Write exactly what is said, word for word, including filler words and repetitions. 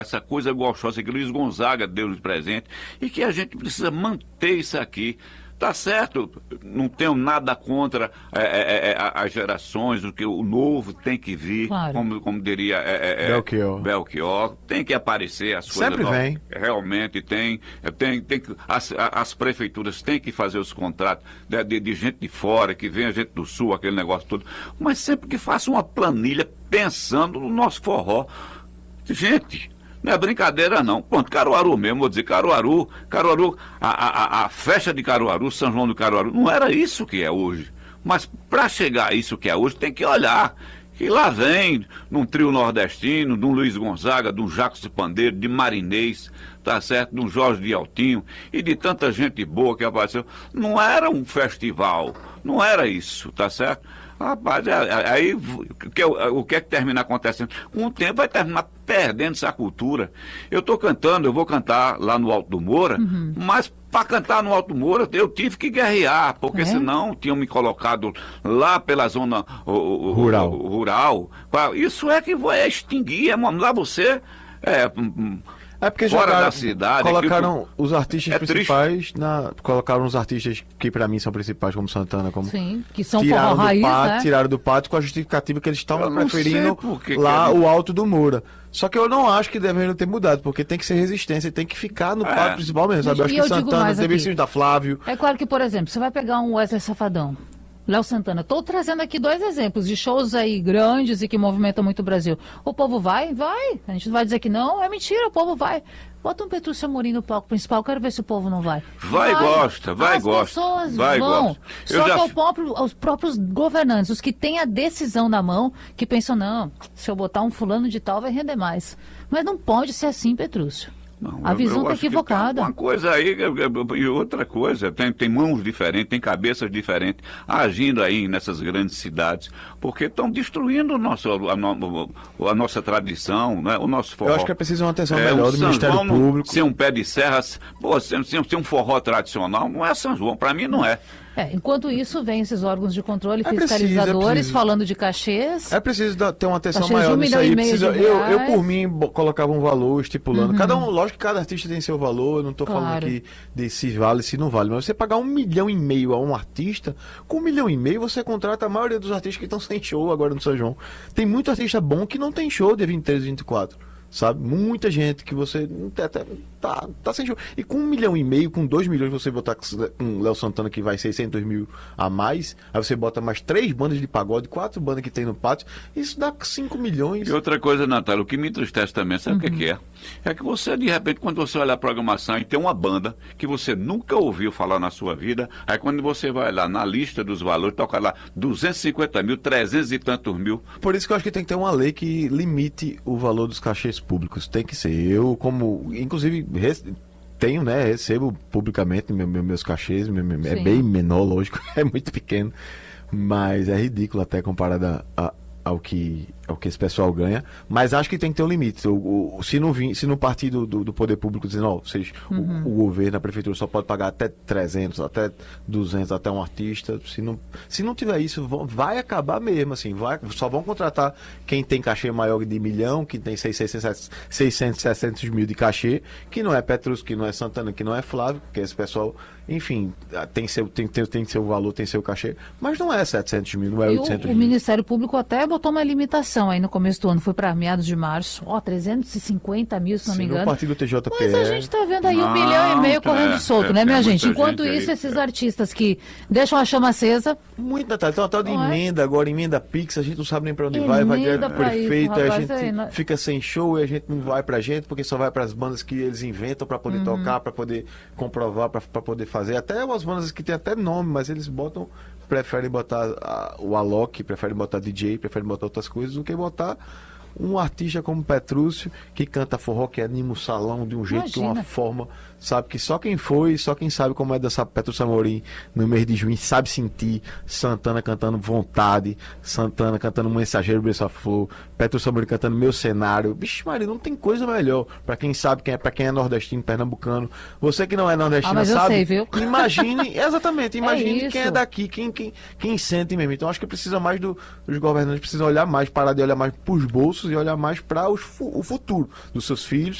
essa coisa gostosa que Luiz Gonzaga deu de presente e que a gente precisa manter isso aqui. Tá certo, não tenho nada contra é, é, é, as gerações, o que o novo tem que vir, claro. como, como diria é, é, Belchior. Belchior, tem que aparecer as coisas. Sempre novas. vem. Realmente tem, tem, tem que, as, as prefeituras têm que fazer os contratos de, de, de gente de fora, que venha gente do sul, aquele negócio todo, mas sempre que faça uma planilha pensando no nosso forró. Gente, não é brincadeira não. Pronto, Caruaru mesmo, vou dizer, Caruaru, Caruaru, a, a, a festa de Caruaru, São João do Caruaru, não era isso que é hoje. Mas para chegar a isso que é hoje, tem que olhar. Que lá vem, num trio nordestino, de um Luiz Gonzaga, de um Jacos de Pandeiro, de Marinês, tá certo? De um Jorge de Altinho e de tanta gente boa que apareceu. Não era um festival, não era isso, tá certo? Rapaz, aí o que é que termina acontecendo? Com o tempo vai terminar perdendo essa cultura. Eu estou cantando, eu vou cantar lá no Alto do Moura, uhum. mas para cantar no Alto do Moura eu tive que guerrear, porque é? senão tinham me colocado lá pela zona o, o, rural. O, o, rural. Isso é que vai extinguir, é, lá você... É, É porque fora jogaram, da cidade, colocaram aquilo, os artistas é principais, na, colocaram os artistas que pra mim são principais, como Santana, como Sim, que são tiraram forró do raiz, pátio, né? tiraram do pátio com a justificativa que eles estavam preferindo que lá que é... o Alto do Moura. Só que eu não acho que deveriam ter mudado, porque tem que ser resistência, tem que ficar no é. pátio principal mesmo, sabe? Eu acho e que eu Santana deveria ser da Flávio. É claro que, por exemplo, você vai pegar um Wesley Safadão, Léo Santana, estou trazendo aqui dois exemplos de shows aí grandes e que movimentam muito o Brasil. O povo vai? Vai. A gente não vai dizer que não, é mentira, o povo vai. Bota um Petrúcio Amorim no palco principal, quero ver se o povo não vai. Vai, vai. gosta, vai, As gosta. As pessoas vai, vão. Gosta. Só já... que o próprio, os próprios governantes, os que têm a decisão na mão, que pensam, não, se eu botar um fulano de tal vai render mais. Mas não pode ser assim, Petrúcio. Não, a visão está equivocada. Uma coisa aí e outra coisa, tem, tem mãos diferentes, tem cabeças diferentes agindo aí nessas grandes cidades, porque estão destruindo o nosso, a, no, a nossa tradição, né? O nosso forró. Eu acho que é preciso uma atenção é, melhor do São Ministério João, Público. Ser um pé de serra, pô, ser, ser um forró tradicional, não é São João, para mim não é. É, enquanto isso, vem esses órgãos de controle, é fiscalizadores, preciso, é falando de cachês. É preciso dar, ter uma atenção cachês maior um nisso aí. Precisa, eu, eu, por mim, colocava um valor estipulando. Uhum. Cada um, lógico que cada artista tem seu valor, eu não estou claro. falando aqui de se vale, se não vale. Mas você pagar um milhão e meio a um artista, com um milhão e meio você contrata a maioria dos artistas que estão sem show agora no São João. Tem muito artista bom que não tem show dia vinte e três e vinte e quatro. Sabe? Muita gente que você tá, tá, tá sem show. E com um milhão e meio, com dois milhões, você botar com Léo Santana, que vai seiscentos mil a mais, aí você bota mais três bandas de pagode, quatro bandas que tem no pátio, isso dá cinco milhões. E outra coisa, Natália, o que me entristece também, sabe o uhum. que, que é? É que você, de repente, quando você olha a programação e tem uma banda que você nunca ouviu falar na sua vida, aí quando você vai lá na lista dos valores, toca lá duzentos e cinquenta mil, trezentos e tantos mil. Por isso que eu acho que tem que ter uma lei que limite o valor dos cachês públicos. Tem que ser. Eu, como, inclusive, res, tenho, né, recebo publicamente meu, meu, meus cachês, meu, meu, é bem menor, lógico, é muito pequeno, mas é ridículo até comparado a, a, ao que... o que esse pessoal ganha, mas acho que tem que ter um limite. O, o, se não vir, se não partir do, do, do poder público dizendo, ó, vocês, uhum. o, o governo, a prefeitura só pode pagar até trezentos, até duzentos, até um artista, se não, se não tiver isso, vão, vai acabar mesmo, assim, vai, só vão contratar quem tem cachê maior de milhão, que tem seiscentos, seiscentos mil de cachê, que não é Petrus, que não é Santana, que não é Flávio, porque esse pessoal, enfim, tem seu, tem, tem, tem seu valor, tem seu cachê, mas não é setecentos mil, não é oitocentos mil. O Ministério Público até botou uma limitação aí no começo do ano, foi para meados de março, ó, trezentos e cinquenta mil, se não Sim, me engano. No partido T J P. Mas a gente tá vendo aí não, um milhão e meio correndo é, solto, é, né, minha é gente? Enquanto gente isso, aí, esses é. artistas que deixam a chama acesa... Muito, Natália. Tem uma tal de não emenda é? agora, emenda Pix, a gente não sabe nem para onde Emenda vai, vai direto pro prefeito, isso, a rapaz, gente aí, não... fica sem show e a gente não vai pra gente, porque só vai pras bandas que eles inventam para poder uhum. tocar, para poder comprovar, para poder fazer. Até umas bandas que tem até nome, mas eles botam, preferem botar a, o Alok, preferem botar D J, preferem botar outras coisas do que botar um artista como Petrúcio, que canta forró, que anima o salão de um jeito, de uma forma, sabe, que só quem foi, só quem sabe como é dançar Petrúcio Amorim no mês de junho, sabe sentir. Santana cantando Vontade, Santana cantando Mensageiro Beija-Flor, Petrúcio Amorim cantando Meu Cenário. Vixe Maria, não tem coisa melhor pra quem sabe, quem é, pra quem é nordestino, pernambucano. Você que não é nordestino, ah, sabe, sei, viu? imagine, exatamente, imagine é quem é daqui, quem, quem, quem sente mesmo. Então acho que precisa mais do, dos governantes, precisam olhar mais, parar de olhar mais pros bolsos recursos e olhar mais para o futuro dos seus filhos,